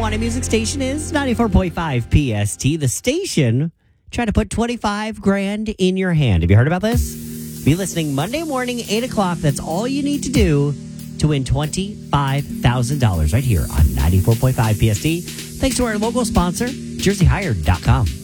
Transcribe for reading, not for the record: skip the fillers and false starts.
wanted music station is 94.5 PST. The station trying to put 25 grand in your hand. Have you heard about this? Be listening Monday morning, 8 o'clock. That's all you need to do to win $25,000 right here on 94.5 PST. Thanks to our local sponsor, JerseyHired.com.